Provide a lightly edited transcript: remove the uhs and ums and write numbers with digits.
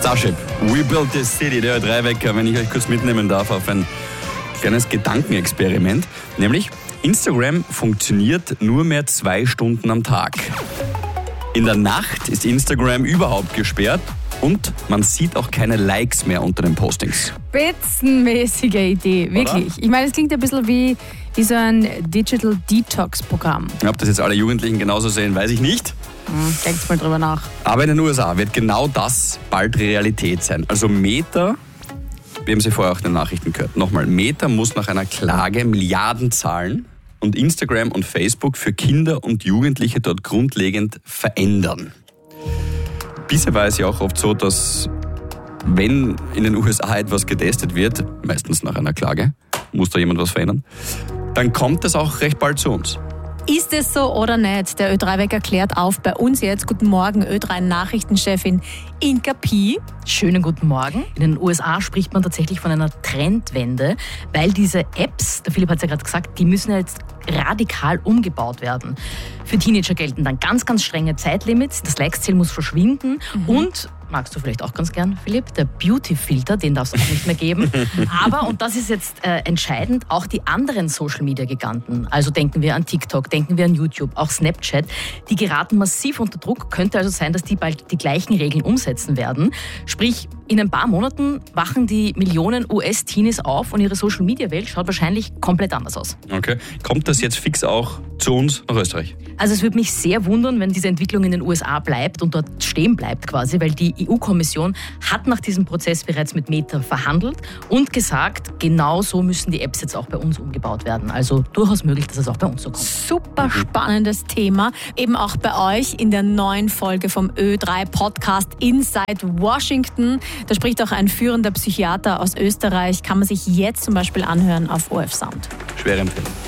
Starship, We Built This City, der Ö3-Wecker, wenn ich euch kurz mitnehmen darf auf ein kleines Gedankenexperiment. Nämlich, Instagram funktioniert nur mehr 2 Stunden am Tag. In der Nacht ist Instagram überhaupt gesperrt und man sieht auch keine Likes mehr unter den Postings. Spitzenmäßige Idee, wirklich. Oder? Ich meine, es klingt ein bisschen wie so ein Digital Detox-Programm. Ob das jetzt alle Jugendlichen genauso sehen, weiß ich nicht. Denkt mal drüber nach. Aber in den USA wird genau das bald Realität sein. Also Meta, wir haben sie vorher auch in den Nachrichten gehört, nochmal, Meta muss nach einer Klage Milliarden zahlen und Instagram und Facebook für Kinder und Jugendliche dort grundlegend verändern. Bisher war es ja auch oft so, dass wenn in den USA etwas getestet wird, meistens nach einer Klage, muss da jemand was verändern, dann kommt das auch recht bald zu uns. Ist es so oder nicht? Der Ö3-Wecker klärt auf bei uns jetzt. Guten Morgen, Ö3-Nachrichtenchefin Inka Pi. Schönen guten Morgen. In den USA spricht man tatsächlich von einer Trendwende, weil diese Apps, der Philipp hat es ja gerade gesagt, die müssen ja jetzt radikal umgebaut werden. Für Teenager gelten dann ganz, ganz strenge Zeitlimits, das Likes-Ziel muss verschwinden und, magst du vielleicht auch ganz gern, Philipp, der Beauty-Filter, den darf es auch nicht mehr geben. Aber, und das ist jetzt entscheidend, auch die anderen Social-Media-Giganten, also denken wir an TikTok, denken wir an YouTube, auch Snapchat, die geraten massiv unter Druck. Könnte also sein, dass die bald die gleichen Regeln umsetzen werden. Sprich, in ein paar Monaten wachen die Millionen US-Teenies auf und ihre Social-Media-Welt schaut wahrscheinlich komplett anders aus. Okay. Kommt das jetzt fix auch zu uns nach Österreich? Also es würde mich sehr wundern, wenn diese Entwicklung in den USA bleibt und dort stehen bleibt quasi, weil die EU-Kommission hat nach diesem Prozess bereits mit Meta verhandelt und gesagt, genau so müssen die Apps jetzt auch bei uns umgebaut werden. Also durchaus möglich, dass es auch bei uns so kommt. Super spannendes Thema. Eben auch bei euch in der neuen Folge vom Ö3-Podcast Inside Washington. Da spricht auch ein führender Psychiater aus Österreich. Kann man sich jetzt zum Beispiel anhören auf ORF Sound. Schwere Empfehlung.